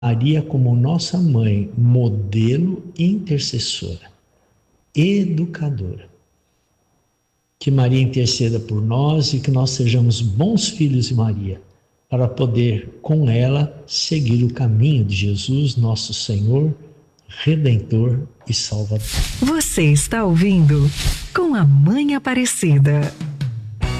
Maria como nossa mãe, modelo, intercessora, educadora. Que Maria interceda por nós e que nós sejamos bons filhos de Maria, para poder, com ela, seguir o caminho de Jesus, nosso Senhor, Redentor e Salvador. Você está ouvindo Com a Mãe Aparecida.